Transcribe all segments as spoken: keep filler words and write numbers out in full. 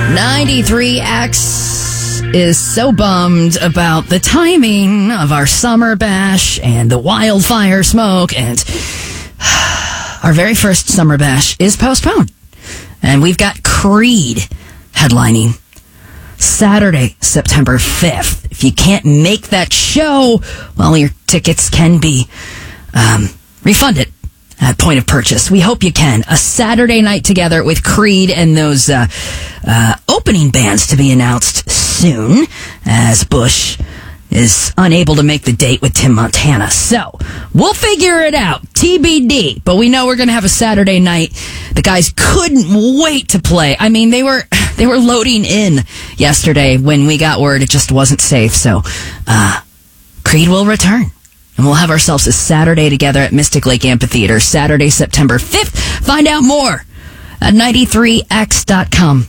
ninety-three X is so bummed about the timing of our summer bash and the wildfire smoke, and our very first summer bash is postponed. And we've got Creed headlining Saturday, September fifth. If you can't make that show, well, your tickets can be um, refunded at point of purchase. We hope you can. A Saturday night together with Creed and those uh, uh, opening bands to be announced soon, as Bush is unable to make the date with Tim Montana. So, we'll figure it out. T B D. But we know we're going to have a Saturday night. The guys couldn't wait to play. I mean, they were they were loading in yesterday when we got word it just wasn't safe. So, uh, Creed will return. And we'll have ourselves a Saturday together at Mystic Lake Amphitheater, Saturday, September fifth. Find out more at ninety-three X dot com.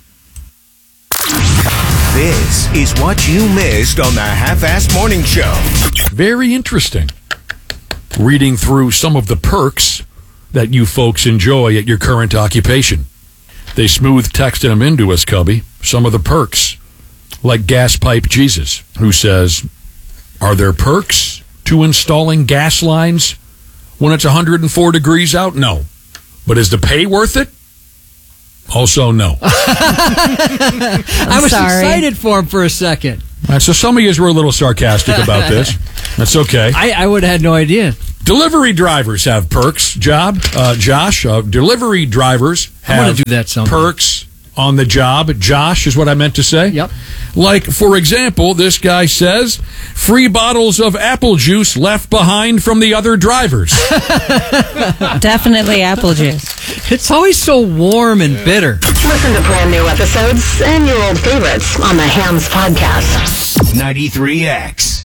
This is what you missed on the Half-Assed Morning Show. Very interesting. Reading through some of the perks that you folks enjoy at your current occupation. They smooth texted them into us, Cubby. Some of the perks, like Gas Pipe Jesus, who says, are there perks to installing gas lines when it's one hundred four degrees out? No. But is the pay worth it? Also, no. I was sorry. excited for him for a second. Right, so some of you were a little sarcastic about this. That's okay. I, I would have had no idea. Delivery drivers have perks, job. Uh, Josh, uh, delivery drivers I wanna have do that someday. perks on the job. Josh is what I meant to say. Yep. Like, for example, this guy says, free bottles of apple juice left behind from the other drivers. Definitely apple juice. It's always so warm and bitter. Listen to brand new episodes and your old favorites on the Hams Podcast. ninety-three X.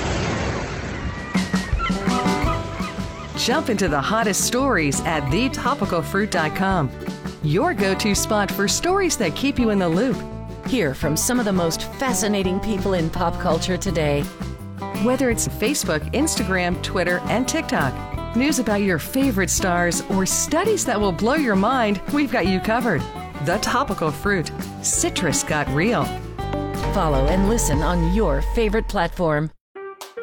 Jump into the hottest stories at the topical fruit dot com. Your go-to spot for stories that keep you in the loop. Hear from some of the most fascinating people in pop culture today. Whether it's Facebook, Instagram, Twitter, and TikTok, news about your favorite stars, or studies that will blow your mind, we've got you covered. The Topical Fruit. Citrus got real. Follow and listen on your favorite platform.